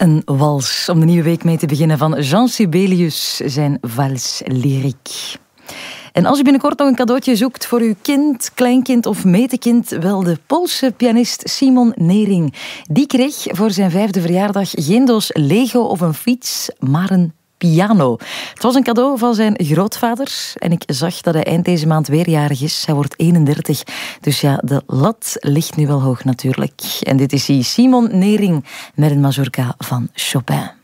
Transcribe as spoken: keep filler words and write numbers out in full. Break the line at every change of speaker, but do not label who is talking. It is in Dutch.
Een wals om de nieuwe week mee te beginnen van Jean Sibelius, zijn Vals Lyrique. En als u binnenkort nog een cadeautje zoekt voor uw kind, kleinkind of metekind, wel, de Poolse pianist Simon Nering. Die kreeg voor zijn vijfde verjaardag geen doos Lego of een fiets, maar een piano. Het was een cadeau van zijn grootvader en ik zag dat hij eind deze maand weer jarig is. Hij wordt eenendertig, dus ja, de lat ligt nu wel hoog natuurlijk. En dit is hij, Simon Nering met een mazurka van Chopin.